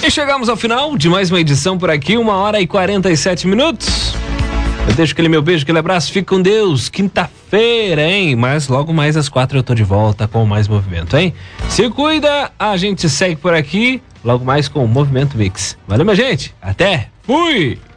E chegamos ao final de mais uma edição por aqui, 1h47. Eu deixo aquele meu beijo, aquele abraço, fica com Deus. Quinta-feira, hein? Mas logo mais às 4 eu tô de volta com mais movimento, hein? Se cuida, a gente segue por aqui, logo mais com o Movimento Mix. Valeu, minha gente. Até. Fui!